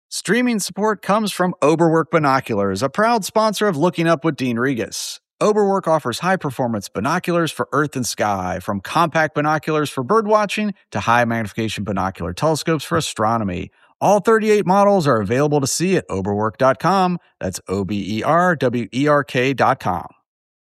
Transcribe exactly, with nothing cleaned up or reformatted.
Streaming support comes from Oberwerk Binoculars, a proud sponsor of Looking Up with Dean Regas. Oberwerk offers high-performance binoculars for earth and sky, from compact binoculars for birdwatching to high-magnification binocular telescopes for astronomy. All thirty-eight models are available to see at oberwerk dot com. That's O B E R W E R K dot com.